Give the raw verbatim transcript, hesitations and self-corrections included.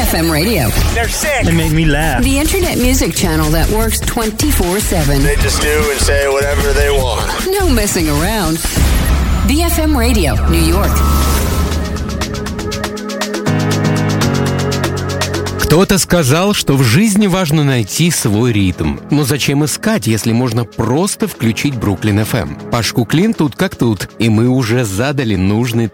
эф эм Radio. They're sick. They make me laugh. The internet music channel that works twenty-four seven. They just do and say whatever they want. No messing around. би эф эм Radio, New York. Кто-то сказал, что в жизни важно найти свой ритм. Но зачем искать, если можно просто включить Бруклин эф эм? Паш Куклин тут как тут, и мы уже задали нужный